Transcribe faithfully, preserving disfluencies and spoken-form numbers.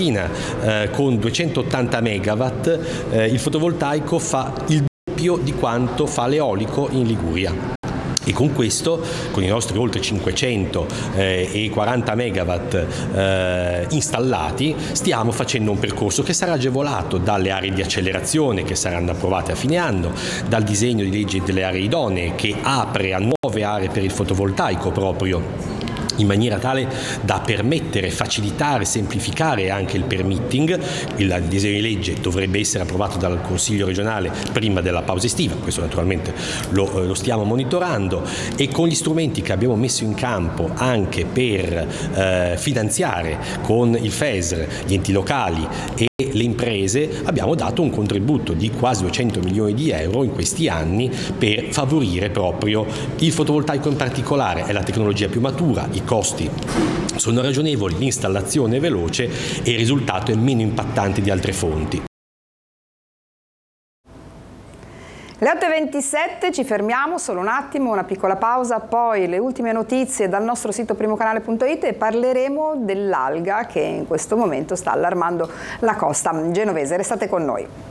mattina eh, con duecentottanta megawatt eh, il fotovoltaico fa il doppio di quanto fa l'eolico in Liguria. E con questo, con i nostri oltre cinquecentoquaranta megawatt eh, installati, stiamo facendo un percorso che sarà agevolato dalle aree di accelerazione che saranno approvate a fine anno, dal disegno di legge delle aree idonee che apre a nuove aree per il fotovoltaico proprio in maniera tale da permettere, facilitare, semplificare anche il permitting. Il disegno di legge dovrebbe essere approvato dal Consiglio regionale prima della pausa estiva, questo naturalmente lo, lo stiamo monitorando, e con gli strumenti che abbiamo messo in campo anche per eh, finanziare con il F E S R gli enti locali e le imprese abbiamo dato un contributo di quasi duecento milioni di euro in questi anni per favorire proprio il fotovoltaico in particolare. È la tecnologia più matura, i costi sono ragionevoli, l'installazione è veloce e il risultato è meno impattante di altre fonti. Le otto e ventisette, ci fermiamo solo un attimo, una piccola pausa, poi le ultime notizie dal nostro sito primocanale punto it e parleremo dell'alga che in questo momento sta allarmando la costa genovese. Restate con noi.